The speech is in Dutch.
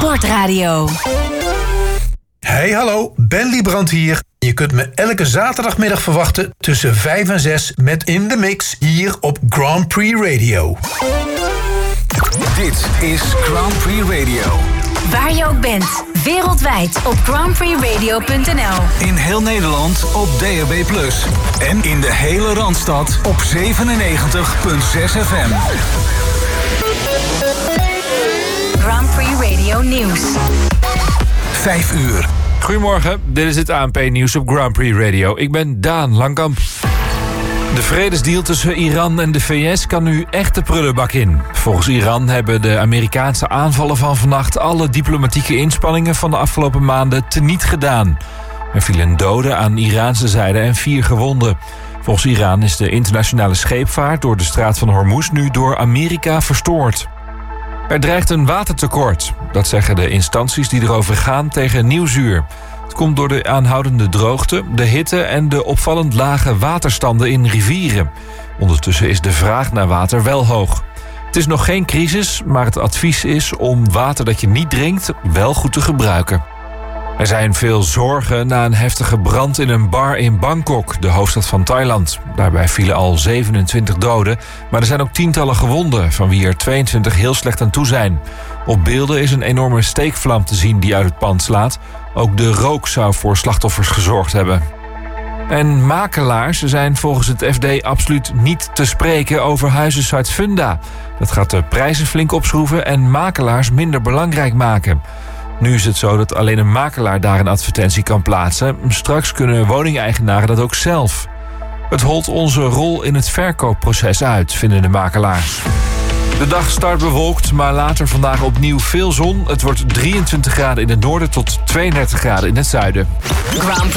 Sportradio. Hey, hallo, Ben Liebrand hier. Je kunt me elke zaterdagmiddag verwachten tussen 5 en 6 met In The Mix hier op Grand Prix Radio. Dit is Grand Prix Radio. Waar je ook bent, wereldwijd op grandprixradio.nl. In heel Nederland op DAB+. En in de hele Randstad op 97.6 FM. Grand Prix Radio Nieuws. 5 uur. Goedemorgen, dit is het ANP-nieuws op Grand Prix Radio. Ik ben Daan Langkamp. De vredesdeal tussen Iran en de VS kan nu echt de prullenbak in. Volgens Iran hebben de Amerikaanse aanvallen van vannacht alle diplomatieke inspanningen van de afgelopen maanden teniet gedaan. Er vielen doden aan Iraanse zijde en 4 gewonden. Volgens Iran is de internationale scheepvaart door de straat van Hormuz nu door Amerika verstoord. Er dreigt een watertekort. Dat zeggen de instanties die erover gaan tegen Nieuwsuur. Het komt door de aanhoudende droogte, de hitte en de opvallend lage waterstanden in rivieren. Ondertussen is de vraag naar water wel hoog. Het is nog geen crisis, maar het advies is om water dat je niet drinkt wel goed te gebruiken. Er zijn veel zorgen na een heftige brand in een bar in Bangkok, de hoofdstad van Thailand. Daarbij vielen al 27 doden, maar er zijn ook tientallen gewonden, van wie er 22 heel slecht aan toe zijn. Op beelden is een enorme steekvlam te zien die uit het pand slaat. Ook de rook zou voor slachtoffers gezorgd hebben. En makelaars zijn volgens het FD absoluut niet te spreken over huizensite Funda. Dat gaat de prijzen flink opschroeven en makelaars minder belangrijk maken. Nu is het zo dat alleen een makelaar daar een advertentie kan plaatsen. Straks kunnen woningeigenaren dat ook zelf. Het holt onze rol in het verkoopproces uit, vinden de makelaars. De dag start bewolkt, maar later vandaag opnieuw veel zon. Het wordt 23 graden in het noorden tot 32 graden in het zuiden.